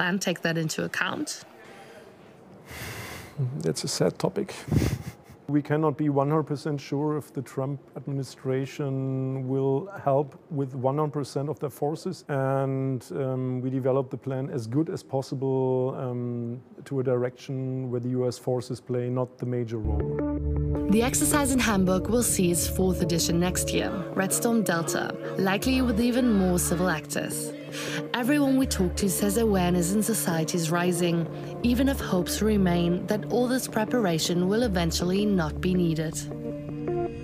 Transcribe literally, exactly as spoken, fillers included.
plan take that into account? That's a sad topic. We cannot be one hundred percent sure if the Trump administration will help with one hundred percent of their forces, and um, we develop the plan as good as possible um, to a direction where the U S forces play not the major role. The exercise in Hamburg will see its fourth edition next year, Red Storm Delta, likely with even more civil actors. Everyone we talk to says awareness in society is rising, even if hopes remain that all this preparation will eventually not be needed.